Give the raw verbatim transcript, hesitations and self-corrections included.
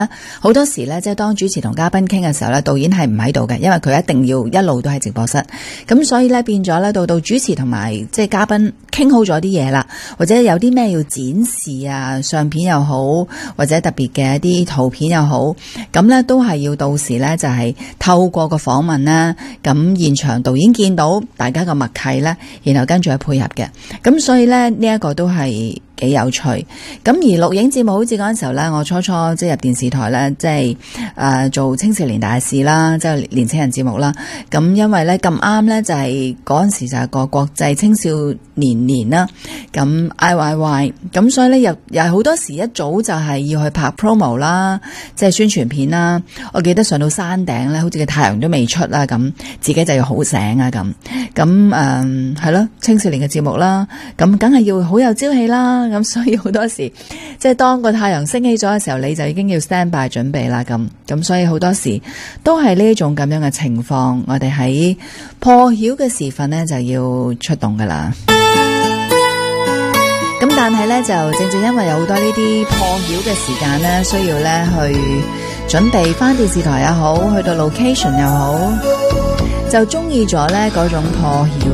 好多時咧，即係當主持同嘉賓傾嘅時候咧，導演係唔喺度嘅，因為佢一定要一路都喺直播室。咁所以咧變咗咧，到到主持同埋即係嘉賓傾好咗啲嘢啦，或者有啲咩要展示啊，相片又好，或者特別嘅一啲圖片又好，咁咧都係要到時咧就係透過個訪問啦，咁現場導演見到大家個默契咧，然後跟住去配合嘅。咁所以咧呢一個都係幾有趣。咁而錄影節目好似嗰陣時候咧，我初初即係入電視台咧，即係誒做青少年大事啦，即係年青人節目啦。咁因為咧咁啱咧就係嗰陣時就係個國際青少年年啦，咁 I Y Y， 咁所以咧又又係好多時一早就係要去拍 promo 啦，即係宣傳片啦。我記得上到山頂咧，好似個太陽都未出啦，咁自己就要好醒啊咁。咁誒係咯，青少年嘅節目啦，咁梗係要好有朝氣啦。咁所以好多時即係當個太陽升起咗嘅時候，你就已經要 stand by 準備啦。咁咁所以好多時都係呢一種咁樣嘅情況，我哋喺破曉嘅時分呢，就要出動噶啦。咁但係呢，就正正因為有好多呢啲破曉嘅時間呢，需要呢去準備翻電視台也好，去到 location 又好，就中意咗呢嗰種破曉